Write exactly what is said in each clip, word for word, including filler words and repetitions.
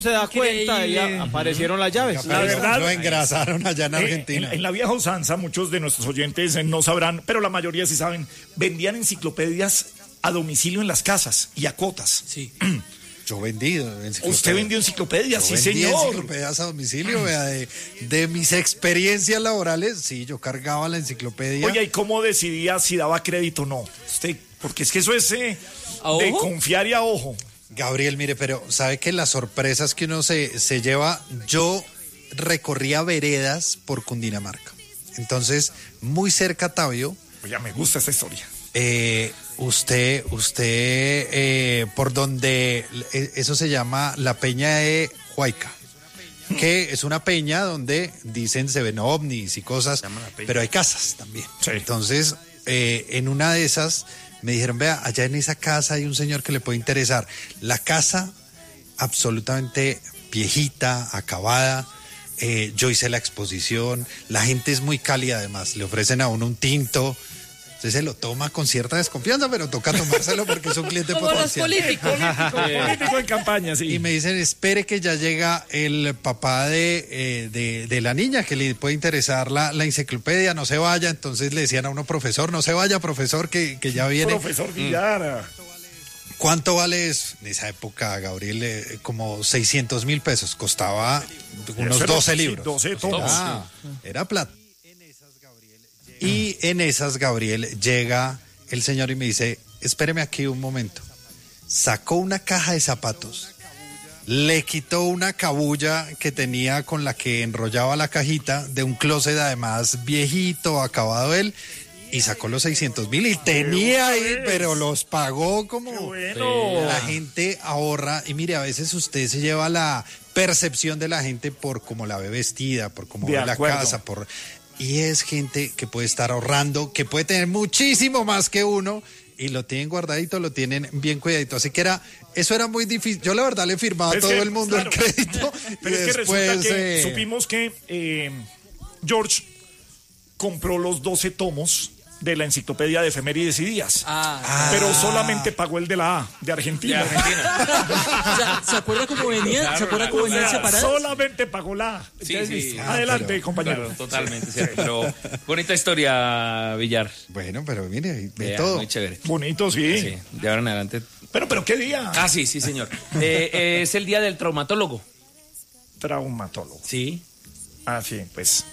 se da cuenta y ya aparecieron las llaves. La verdad, lo engrasaron allá en eh, Argentina. En, en la vieja usanza, muchos de nuestros oyentes eh, no sabrán, pero la mayoría sí saben, vendían enciclopedias a domicilio en las casas y a cuotas. Sí. Yo vendí enciclopedias. ¿Usted vendió enciclopedias? Yo Sí, vendí señor. enciclopedias a domicilio, vea, de, de mis experiencias laborales, sí, yo cargaba la enciclopedia. Oye, ¿y cómo decidía si daba crédito o no? Usted, porque es que eso es eh, ¿A de ojo? confiar y a ojo. Gabriel, mire, pero ¿sabe que las sorpresas que uno se, se lleva? Yo recorría veredas por Cundinamarca. Entonces, muy cerca a Tabio, Oye, me gusta esta historia. eh, usted, usted, eh, por donde, eh, eso se llama la Peña de Huayca, que es una peña donde dicen se ven ovnis y cosas, pero hay casas también. Sí. Entonces, eh, en una de esas me dijeron, vea, allá en esa casa hay un señor que le puede interesar. La casa absolutamente viejita, acabada. Eh, yo hice la exposición, la gente es muy cálida además, le ofrecen a uno un tinto. Usted se lo toma con cierta desconfianza, pero toca tomárselo porque es un cliente Como los potencial. políticos. Político en campaña, sí. Y me dicen, espere que ya llega el papá de, eh, de, de la niña, que le puede interesar la, la enciclopedia, no se vaya. Entonces le decían a uno, profesor, no se vaya, profesor, que, que ya viene. Profesor Villara. ¿Cuánto vale eso? En esa época, Gabriel, eh, como seiscientos mil pesos. Costaba unos Eso era- doce sí, libros. doce tomos. Ah, era plata. Y en esas, Gabriel, llega el señor y me dice, espéreme aquí un momento. Sacó una caja de zapatos, le quitó una cabulla que tenía con la que enrollaba la cajita de un closet además viejito, acabado él, y sacó los seiscientos mil y tenía ahí, pero los pagó como... Bueno. La gente ahorra, y mire, a veces usted se lleva la percepción de la gente por cómo la ve vestida, por cómo De ve la acuerdo. casa, por... Y es gente que puede estar ahorrando, que puede tener muchísimo más que uno y lo tienen guardadito, lo tienen bien cuidadito. Así que era, eso era muy difícil. Yo la verdad le firmaba a Es todo que, el mundo claro. el crédito. Pero y es que después, resulta que eh, supimos que eh, George compró los doce tomos de la enciclopedia de efemérides y días. Ah, Pero solamente pagó el de la A, de Argentina. De Argentina. o sea, ¿se acuerda cómo venía? Claro, ¿Se acuerda claro, cómo venían claro. separadas? Solamente pagó la A. Sí, Entonces, sí. Adelante, Ah, pero- compañero. Claro, totalmente, cierto. Pero bonita historia, Villar. Bueno, pero mire, de Vea, todo. Muy chévere. Bonito, sí. Sí, de ahora en adelante. Pero, pero, ¿qué día? Ah, sí, sí, señor. Eh, eh, es el día del traumatólogo. Traumatólogo. Sí. Ah, sí, pues.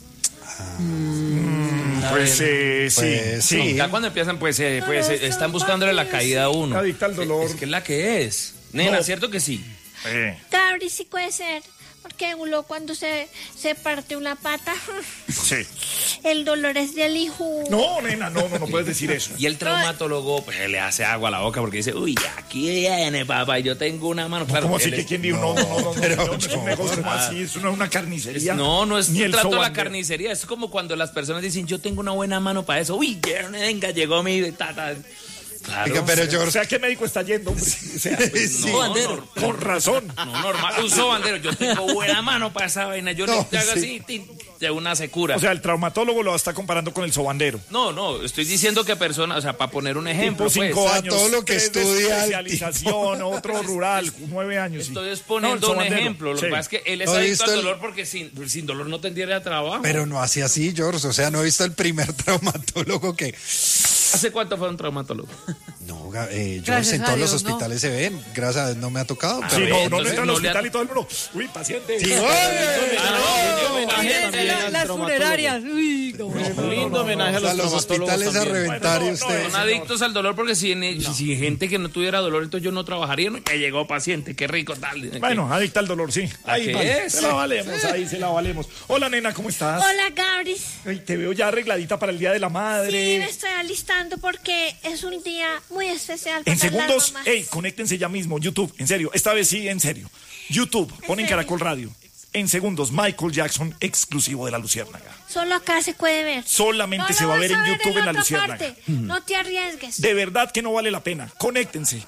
Mm, pues eh, sí, Pues, sí. Ya cuando empiezan, pues, eh, pues eh, están buscándole la caída a uno. Adicta al dolor. Es que es la que es. Nena, No. ¿cierto que sí? Eh, Gabri, sí puede ser, porque uno cuando se, se parte una pata, sí. el dolor es del hijo. No, nena, no, no, no puedes decir eso. Y el traumatólogo, pues, le hace agua a la boca porque dice, uy, aquí viene, papá, y yo tengo una mano. Claro, ¿Cómo así él que es- quién dijo? No, no, no, no, pero no, no, es un negocio más así, eso no es una carnicería. No, no es Ni un el trato de la sobandero. carnicería. Es como cuando las personas dicen, yo tengo una buena mano para eso. Uy, venga, llegó mi tata. Claro. Oiga, pero O George, sea, ¿qué médico está yendo, hombre? O sea, pues, sí. No, bandero. no, con razón. no, normal. Uso bandero. Yo tengo buena mano para esa vaina. Yo No, le hago sí. así, tin, de una secura. O sea, el traumatólogo lo está comparando con el sobandero. no, no, estoy diciendo que persona, o sea, para poner un ejemplo, Tipo pues. cinco o sea, años. todo lo que tres de estudia el especialización, otro rural, nueve años. sí. Estoy No, exponiendo el un sobandero, ejemplo. Lo sí. que pasa es que él es No he adicto visto al el- dolor porque sin, sin dolor no tendría trabajo. pero no así así, George. O sea, no he visto el primer traumatólogo que... ¿Hace cuánto fue un traumatólogo? No, Ga- eh, George, Gracias en a todos los Dios, ¿no? hospitales se ven. Gracias a Dios no me ha tocado. Sí, pero- no, no, entonces no entra al no le ha- hospital y todo el mundo. Uy, paciente. Sí, Ay, oye, Ah, no, Homenaje también también al las traumatólogo. funerarias. Uy, no. no, Lindo no, homenaje O a sea, los los traumatólogos hospitales a también. reventar Bueno, y no, usted... Son adictos al dolor porque si, si gente que no tuviera dolor, entonces yo no trabajaría. No, que llegó paciente, qué rico tal. Bueno, adicta al dolor, sí. Ahí qué vale, es? se la valemos, ahí se la valemos. Hola, nena, ¿cómo estás? Hola, Gabri. Ay, te veo ya arregladita para el Día de la Sí, Madre. me estoy alistando porque es un día muy especial para En segundos, las mamás. hey, conéctense ya mismo, YouTube, en serio, esta vez sí, en serio. YouTube, ponen serio? Caracol Radio. En segundos, Michael Jackson, exclusivo de La Luciérnaga. Solo acá se puede ver. Solamente No se lo va a vas ver en YouTube en La otra Luciérnaga. parte. No te arriesgues. De verdad que no vale la pena, conéctense.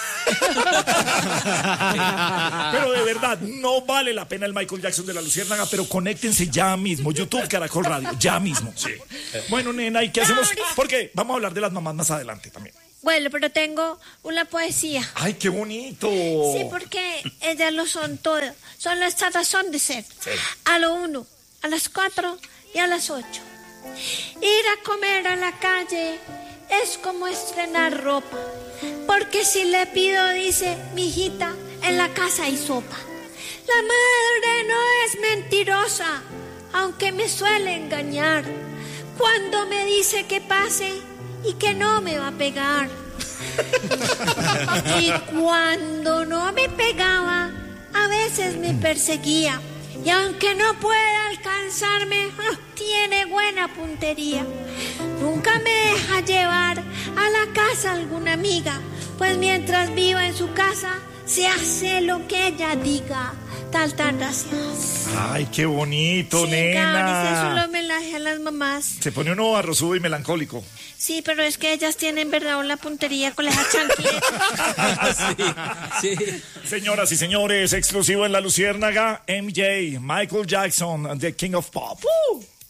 Pero de verdad, no vale la pena el Michael Jackson de La Luciérnaga, pero conéctense ya mismo. YouTube, Caracol Radio, ya mismo. Sí. Bueno, nena, ¿y qué hacemos? Porque vamos a hablar de las mamás más adelante también. Bueno, pero tengo una poesía. ¡Ay, qué bonito! Sí, porque ellas lo son todo. Son las razón de ser. Sí. A lo uno, a las cuatro y a las ocho. Ir a comer a la calle es como estrenar ropa. Porque si le pido, dice, mijita, en la casa hay sopa. La madre no es mentirosa, aunque me suele engañar. Cuando me dice que pase y que no me va a pegar. Y cuando no me pegaba, a veces me perseguía. Y aunque no pueda alcanzarme, tiene buena puntería. Nunca me deja llevar a la casa alguna amiga, pues mientras viva en su casa, se hace lo que ella diga. Tal, tal, gracias. ¡Ay, qué bonito, Sí, nena! Gabris, es un homenaje a las mamás. Se pone uno arrozudo y melancólico. Sí, pero es que ellas tienen, verdad, la puntería con las chancletas. Sí, sí. Señoras y señores, exclusivo en La Luciérnaga, M J, Michael Jackson, The King of Pop. ¡Uh!